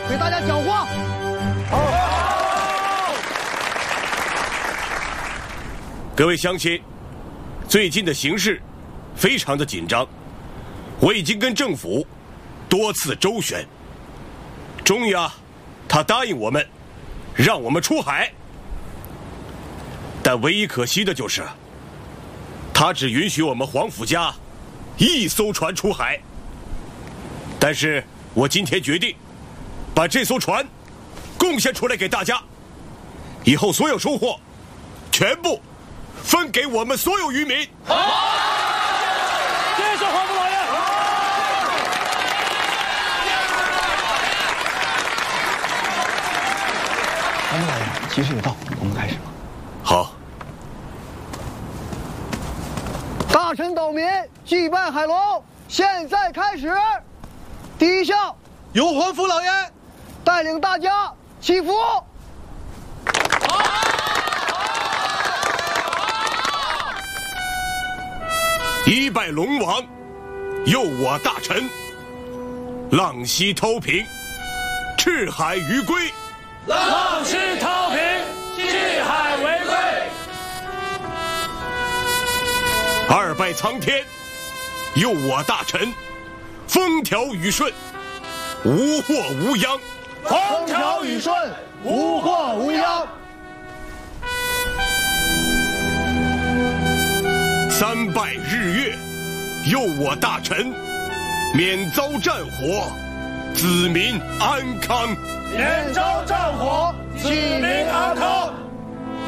给大家讲话。 各位乡亲，最近的形势非常的紧张，我已经跟政府多次周旋，终于他答应我们，让我们出海。但唯一可惜的就是，他只允许我们黄甫家1艘船出海。但是我今天决定，把这艘船贡献出来给大家，以后所有收获全部分给我们所有渔民。 好，谢谢黄甫老爷。 黄甫老爷，吉时已到，我们开始吧。 好。 大臣岛民祭拜海龙，现在开始。第一项， 由黄甫老爷带领大家祈福。 一拜龙王，佑我大臣，浪息涛平，赤海鱼归。 浪息涛平，弃海为归。 二拜苍天，佑我大臣，风调雨顺，无祸无殃。 风调雨顺，无祸无殃。 三拜日月，佑我大臣，免遭战火，子民安康。 免遭战火，子民